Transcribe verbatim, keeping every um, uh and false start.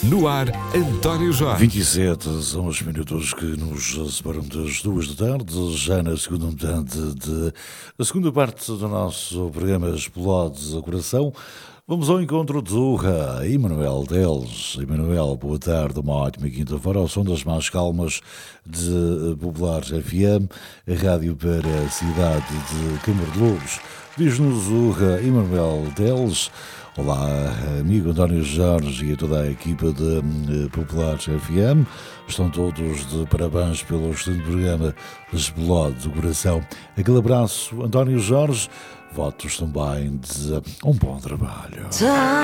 No ar, António Jorge. vinte e sete são os minutos que nos separam das duas da tarde, já na segunda metade de, a segunda parte do nosso programa Explode o Coração. Vamos ao encontro do Emanuel Teles. Emanuel, boa tarde, uma ótima quinta-feira, ao som das mais calmas de Popular F M, a rádio para a cidade de Câmara de Lobos. Diz-nos o Emanuel Teles. Olá, amigo António Jorge e a toda a equipa de Popular F M. Estão todos de parabéns pelo excelente programa Explode do Coração. Aquele abraço, António Jorge. Votos também de um bom trabalho.